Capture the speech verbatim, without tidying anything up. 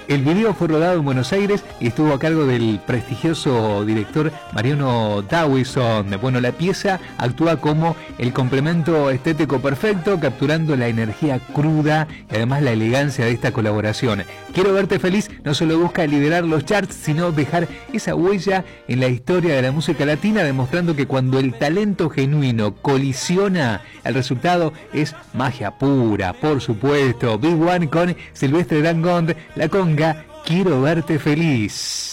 El video fue rodado en Buenos Aires y estuvo a cargo del prestigioso director Mariano Dawison. Bueno, la pieza actúa como el complemento estético perfecto, capturando la energía cruda y además la elegancia de esta colaboración. Quiero verte feliz no solo busca liderar los charts, sino dejar esa huella en la historia de la música latina, demostrando que cuando el talento genuino colisiona, el resultado es magia pura. Por supuesto, Big One con Silvestre Dangond, La Conga, Quiero verte feliz.